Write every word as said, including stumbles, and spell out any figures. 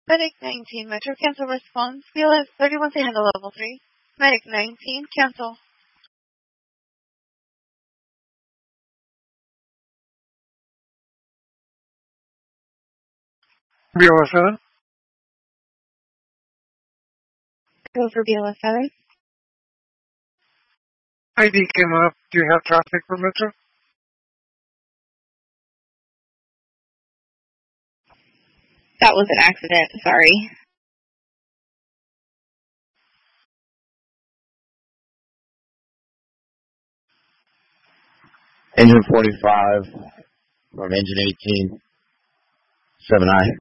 Medic nineteen, Metro cancel response. B L S thirty-one to handle level three. Medic nineteen, cancel. B L S seven. Go for B L S seven. I D came up. Do you have traffic for Metro? That was an accident, sorry. Engine forty-five from engine eighteen, seven I.